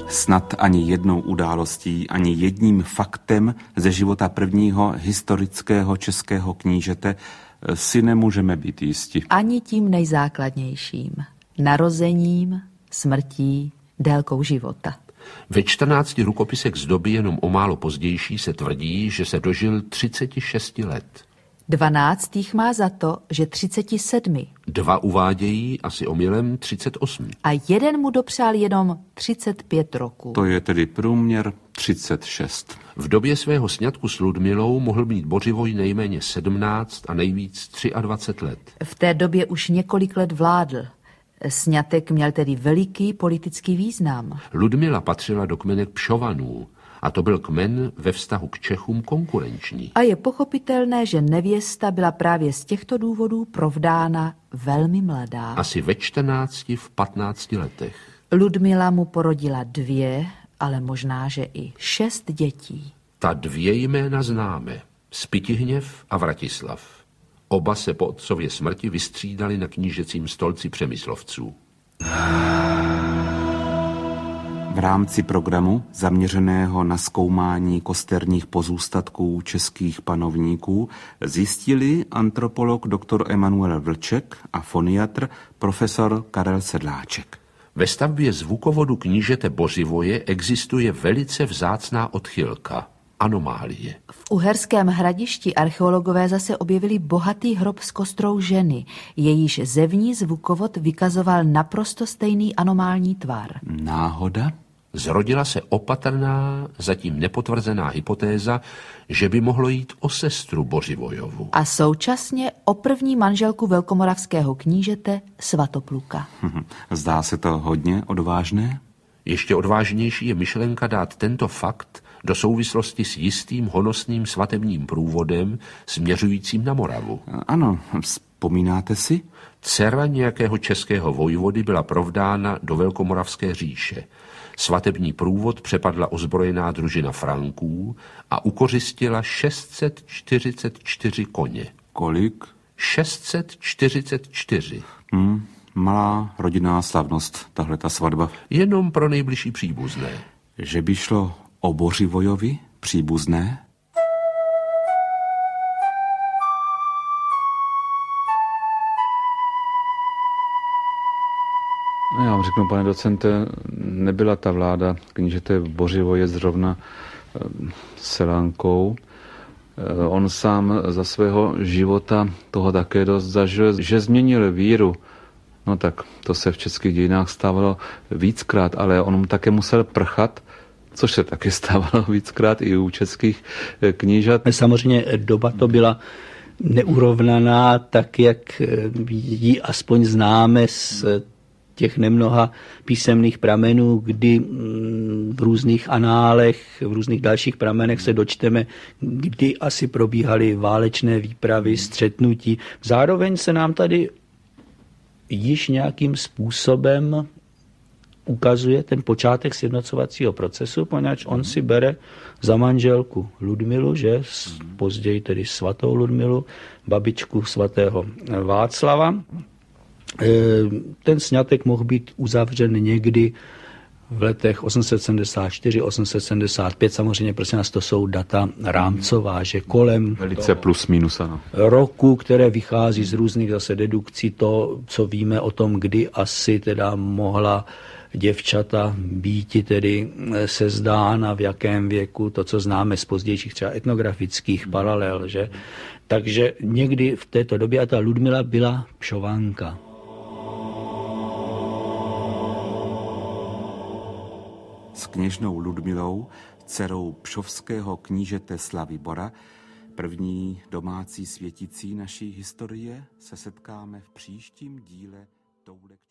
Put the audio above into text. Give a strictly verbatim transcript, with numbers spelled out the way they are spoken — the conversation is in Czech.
Snad ani jednou událostí, ani jedním faktem ze života prvního historického českého knížete si nemůžeme být jisti. Ani tím nejzákladnějším. Narozením, smrtí, délkou života. Ve čtrnácti rukopisech z doby jenom o málo pozdější se tvrdí, že se dožil třiceti šesti let. Dvanáct jich má za to, že třiceti sedmi. Dva uvádějí asi omylem třicet osm. A jeden mu dopřál jenom třicet pět roků. To je tedy průměr třicet šest. V době svého sňatku s Ludmilou mohl mít Bořivoj nejméně sedmnáct a nejvíc dvacet tři let. V té době už několik let vládl. Sňatek měl tedy veliký politický význam. Ludmila patřila do kmene Pšovanů a to byl kmen ve vztahu k Čechům konkurenční. A je pochopitelné, že nevěsta byla právě z těchto důvodů provdána velmi mladá. Asi ve čtrnácti, v patnácti letech. Ludmila mu porodila dvě, ale možná, že i šest dětí. Ta dvě jména známe. Spytihněv a Vratislav. Oba se po otcově smrti vystřídali na knížecím stolci Přemyslovců. V rámci programu zaměřeného na zkoumání kosterních pozůstatků českých panovníků zjistili antropolog doktor Emanuel Vlček a foniatr profesor Karel Sedláček. Ve stavbě zvukovodu knížete Bořivoje existuje velice vzácná odchylka. Anomálie. V Uherském Hradišti archeologové zase objevili bohatý hrob s kostrou ženy. Jejíž zevní zvukovod vykazoval naprosto stejný anomální tvar. Náhoda? Zrodila se opatrná, zatím nepotvrzená hypotéza, že by mohlo jít o sestru Bořivojovu. A současně o první manželku velkomoravského knížete Svatopluka. Zdá se to hodně odvážné? Ještě odvážnější je myšlenka dát tento fakt do souvislosti s jistým honosným svatebním průvodem směřujícím na Moravu. Ano, vzpomínáte si? Dcera nějakého českého vojvody byla provdána do Velkomoravské říše. Svatební průvod přepadla ozbrojená družina Franků a ukořistila šest set čtyřicet čtyři koně. Kolik? šest set čtyřicet čtyři. Hmm, malá rodinná slavnost, tahle ta svatba. Jenom pro nejbližší příbuzné. Že by šlo o Bořivojovi příbuzné? Já vám řeknu, pane docente, nebyla ta vláda knížete Bořivoje zrovna selánkou. On sám za svého života toho také dost zažil, že změnil víru. No tak to se v českých dějinách stávalo víckrát, ale on také musel prchat, což se taky stávalo víckrát i u českých knížat. Samozřejmě doba to byla neurovnaná, tak jak ji aspoň známe z těch nemnoha písemných pramenů, kdy v různých análech, v různých dalších pramenech se dočteme, kdy asi probíhaly válečné výpravy, střetnutí. Zároveň se nám tady již nějakým způsobem ukazuje ten počátek sjednocovacího procesu, poněvadž on si bere za manželku Ludmilu, že později tedy svatou Ludmilu, babičku svatého Václava. Ten sňatek mohl být uzavřen někdy v letech osm set sedmdesát čtyři osm set sedmdesát pět. Samozřejmě, prosím nás, to jsou data rámcová, že kolem velice plus minus, ano. Roku, které vychází z různých zase dedukcí, to, co víme o tom, kdy asi teda mohla děvčata býti tedy sezdána, v jakém věku, to, co známe z pozdějších třeba etnografických paralel, že? Takže někdy v této době, a ta Ludmila byla Pšovanka. S kněžnou Ludmilou, dcerou pšovského knížete Slavibora, první domácí světicí naší historie, se setkáme v příštím díle touhle